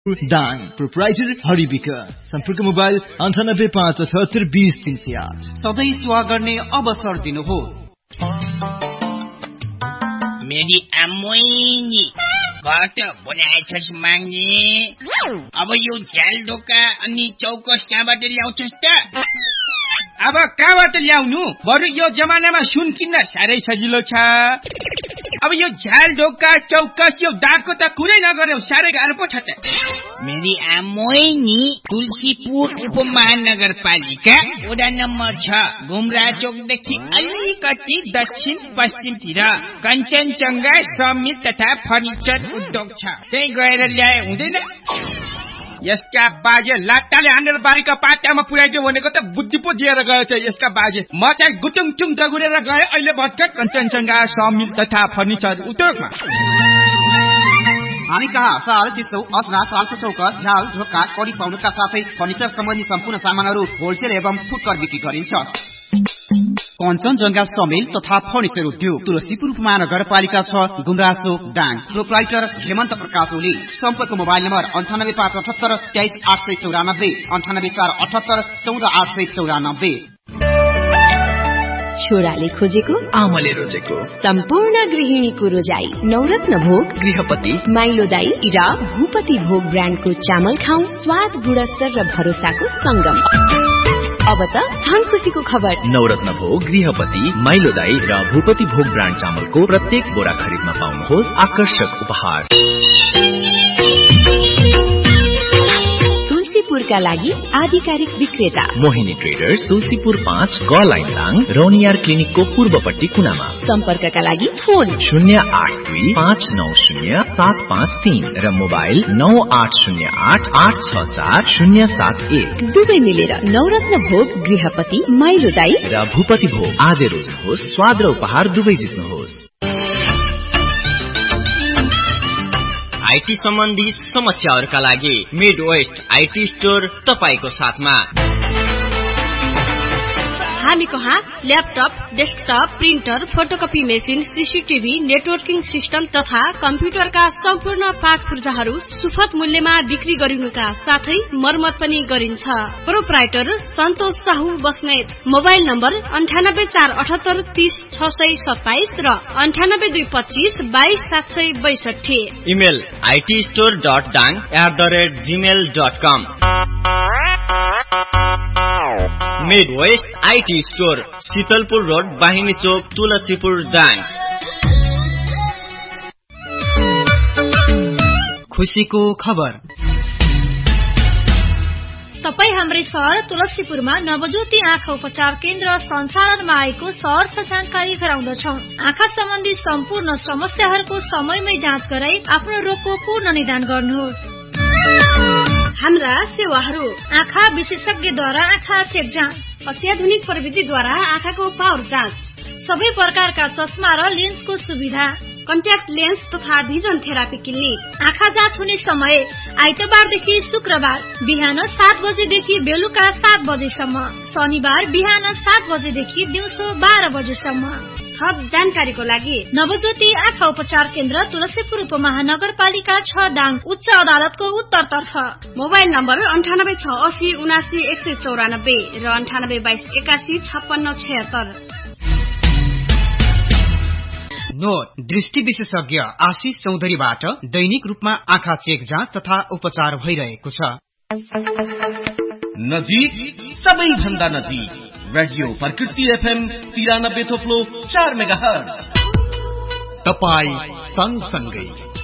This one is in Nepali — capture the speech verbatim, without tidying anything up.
दाङ प्रोप्राइटर हरिबिक सम्पर्क मोबाइल अन्ठानब्बे पाँच अठहत्तर बीस तीन सय आठ। सधैँ सेवा गर्ने अवसर दिनुहोस्। मेरी आमोइनी कत बनाएछस् माग्ने? अब यो झ्याल ढोका अनि चौकस कहाँबाट ल्याउँछस् त? अब कहाँबाट ल्याउनु? बरु यो जमानामा सुन किन्न साह्रै सजिलो छ। अब यो झ्याल ढोका चौकस यो दागको त कुरै नगर्यो, साह्रै गाह्रो पो छ त। मेरी आमोइनी तुलसीपुर उपमहानगरपालिका वडा नम्बर छ, गुम्रा चोकदेखि अलिकति दक्षिण पश्चिमतिर कञ्चनजङ्घा समिल तथा फर्निचर उद्योग छ, त्यही गएर ल्याए हुँदैन? यसका बाजे लाट्टाले हानेर बारीका पाटामा पुर्याइदियो भनेको त बुद्धि पो दिएर गयो त यसका बाजे। म चाहिँ गुटुङटुङ दगुरेर गए अहिले भर्खर कञ्चनजङ्घा समिल तथा फर्निचर उद्योगमा। हामी कहाँ साल सिसौ असरा सालको चौक झ्याल ढोका कडी पाउनुका साथै फर्निचर सम्बन्धी सम्पूर्ण सामानहरू होलसेल एवं फुटकर बिक्री गरिन्छ। कञ्चनजङ्घा समेल तथा फर्निचर उद्योग तुलसीपुर उपमहानगरपालिका छ, गुमरासो दाङ प्रोप्राइटर हेमन्त प्रकाश ओली। सम्पर्क मोबाइल नम्बर अन्ठानब्बे पाँच अठहत्तर तेइस आठ सय चौरानब्बे अन्ठानब्बे चार अठहत्तर चौध आठ सय चौरानब्बे। छोराले खोजेको आमाले रोजेको सम्पूर्ण गृहिणीको रोजाई नवरत्न भोग गृहपति माइलो दाई र भूपति भोग ब्रान्डको चामल खाऊ, स्वाद गुणस्तर र भरोसाको संगम। अब त धन खुसीको खबर। नवरत्न भोग गृहपति माइलो दाई र भूपति भोग ब्रान्ड चामलको प्रत्येक बोरा खरिदमा पाउनुहोस् आकर्षक उपहार। तुलसीपुरका लागि आधिकारिक विक्रेता मोहिनी ट्रेडर्स, तुलसीपुर पाँच ग लाइन दाङ रौनियार क्लिनिकको पूर्वपट्टि कुनामा। सम्पर्कका लागि फोन शून्य आठ दुई पाँच नौ शून्य सात पाँच तीन र मोबाइल नौ आठ शून्य आठ आठ छ चार शून्य सात एक। दुवै मिलेर नवरत्न भोग गृहपति माइलो दाई र भूपति भोग आज रोज्नुहोस्, स्वाद र उपहार दुवै जित्नुहोस्। आईटी सम्बन्धी समस्याहरूका लागि मिड वेस्ट आईटी स्टोर तपाईको साथमा। हामी कहाँ laptop, desktop, printer, photocopy machine, CCTV, networking system तथा कम्प्युटरका सम्पूर्ण पाठ पूर्जाहरू सुपथ मूल्यमा बिक्री गरिनुका साथै मर्मत पनि गरिन्छ। प्रोप्राइटर सन्तोष साहु बस्नेत। मोबाइल नम्बर अन्ठानब्बे चार अठहत्तर तीस छ सय सत्ताइस र अन्ठानब्बे दुई पच्चीस बाइस सात सय बैसठी। Email IT store dot डाङ at the rate Gmail dot com. Mid West IT store Sheetalpur road बाहिनी चोक तुलसीपुर दाङ। खुसीको खबर। तपाई हाम्रै सहर तुलसीपुरमा नवज्योति आँखा उपचार केन्द्र सञ्चालनमा आएको सहरर्ष जानकारी गराउँदछौ। आँखा सम्बन्धी सम्पूर्ण समस्याहरूको समयमै जाँच गराई आफ्नो रोगको पूर्ण निदान गर्नुहोस्। हाम्रा सेवाहरू आँखा विशेषज्ञद्वारा आँखा चेक जाँच, अत्याधुनिक प्रविधिद्वारा आँखाको पावर जाँच, सबै प्रकारका चस्मा र लेन्सको सुविधा, कन्ट्याक्ट लेन्स तथा भिजन थेरापी क्लिनिक। आँखा जाँच हुने समय आइतबारदेखि शुक्रबार बिहान सात बजेदेखि बेलुका सात बजेसम्म, शनिबार बिहान सात बजेदेखि दिउँसो बाह्र बजेसम्म। थप जानकारीको लागि नवज्योति आँखा उपचार केन्द्र तुलसीपुर उपमहानगरपालिका छ दाङ उच्च अदालतको उत्तरतर्फ। मोबाइल नम्बर अन्ठानब्बे छ असी उनासी एक सय चौरानब्बे र अन्ठानब्बे बाइस एकासी छप्पन्न छयत्तर। नोट दृष्टि विशेषज्ञ आशिष चौधरीबाट दैनिक रूपमा आँखा चेक जाँच तथा उपचार भइरहेको छ। नजिक सबैभन्दा नजिक रेडियो प्रकृति एफएम तिरानब्बे थोप्लो चार मेगा हर्ज। तपाई सँगसँगै